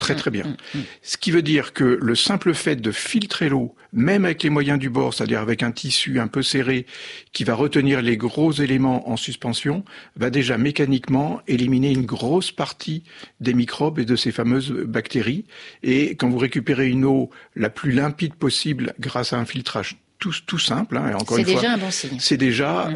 très bien. Ce qui veut dire que le simple fait de filtrer l'eau, même avec les moyens du bord, c'est-à-dire avec un tissu un peu serré qui va retenir les gros éléments en suspension, va déjà mécaniquement éliminer une grosse partie des microbes et de ces fameuses bactéries. Et quand vous récupérez une eau la plus limpide possible grâce à un filtrage tout simple, hein, et encore une fois, c'est déjà un bon signe. C'est déjà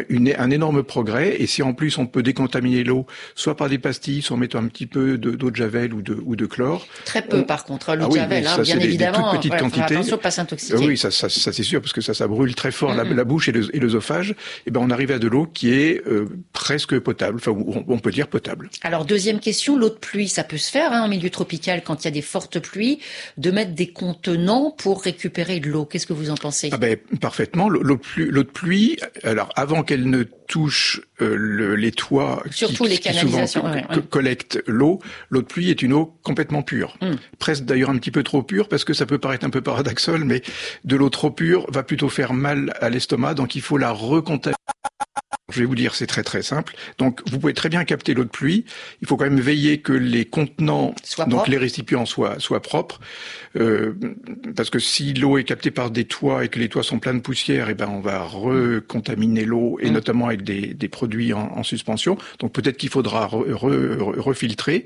un énorme progrès. Et si en plus on peut décontaminer l'eau, soit par des pastilles, soit en mettant un petit peu d'eau de javel ou de chlore. Très peu, par contre, l'eau de javel, ça, bien évidemment. Des toutes petites quantités. Attention, pas s'intoxiquer. Oui, ça c'est sûr, parce que ça brûle très fort la bouche et l'œsophage. Et ben on arrive à de l'eau qui est presque potable. Enfin, on peut dire potable. Alors deuxième question, l'eau de pluie, ça peut se faire en milieu tropical quand il y a des fortes pluies, de mettre des contenants pour récupérer de l'eau. Qu'est-ce que vous en pensez? Parfaitement. L'eau de pluie, alors avant qu'elle ne touche les toits surtout les canalisations, qui collectent l'eau de pluie est une eau complètement pure. Presque d'ailleurs un petit peu trop pure, parce que ça peut paraître un peu paradoxal, mais de l'eau trop pure va plutôt faire mal à l'estomac, donc il faut la recontaminer. Je vais vous dire, c'est très très simple. Donc, vous pouvez très bien capter l'eau de pluie. Il faut quand même veiller que les contenants, donc les récipients, soient propres, parce que si l'eau est captée par des toits et que les toits sont pleins de poussière, on va recontaminer l'eau et notamment avec des produits en suspension. Donc, peut-être qu'il faudra refiltrer.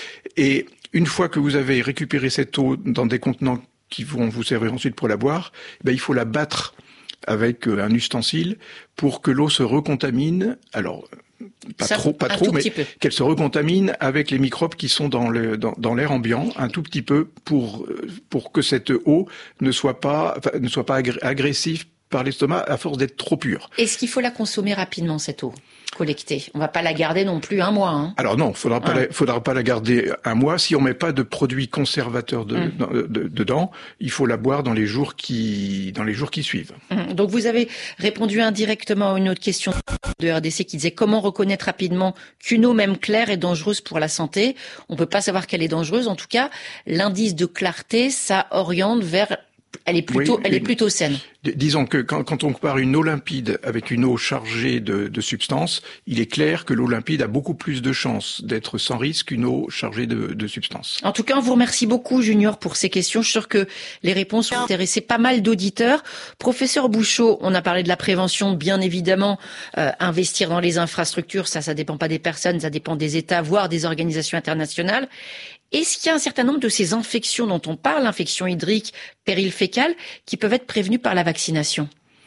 Et une fois que vous avez récupéré cette eau dans des contenants qui vont vous servir ensuite pour la boire, il faut la battre avec un ustensile pour que l'eau se recontamine. Alors, pas trop, mais qu'elle se recontamine avec les microbes qui sont dans l'air ambiant, un tout petit peu pour que cette eau ne soit pas agressive par l'estomac à force d'être trop pure. Est-ce qu'il faut la consommer rapidement, cette eau collectée? On va pas la garder non plus un mois. Hein. Alors non, faudra pas la garder un mois. Si on met pas de produits conservateurs dedans, il faut la boire dans les jours qui suivent. Donc vous avez répondu indirectement à une autre question de RDC qui disait comment reconnaître rapidement qu'une eau même claire est dangereuse pour la santé. On peut pas savoir qu'elle est dangereuse. En tout cas, l'indice de clarté, ça oriente vers elle est plutôt saine. Disons que quand on compare une eau limpide avec une eau chargée de substances, il est clair que l'eau limpide a beaucoup plus de chances d'être sans risque qu'une eau chargée de substances. En tout cas, on vous remercie beaucoup, Junior, pour ces questions. Je suis sûr que les réponses ont intéressé pas mal d'auditeurs. Professeur Bouchot, on a parlé de la prévention, bien évidemment. Investir dans les infrastructures, ça dépend pas des personnes, ça dépend des États, voire des organisations internationales. Est-ce qu'il y a un certain nombre de ces infections dont on parle, infections hydriques, péril fécal, qui peuvent être prévenues par la vaccination?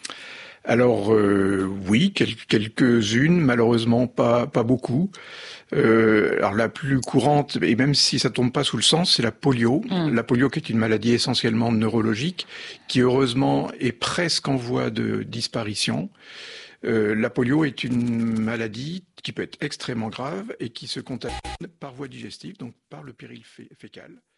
Alors oui, quelques-unes, malheureusement pas beaucoup. Alors la plus courante, et même si ça tombe pas sous le sens, c'est la polio. La polio qui est une maladie essentiellement neurologique, qui heureusement est presque en voie de disparition. La polio est une maladie qui peut être extrêmement grave et qui se contamine par voie digestive, donc par le péril fécal.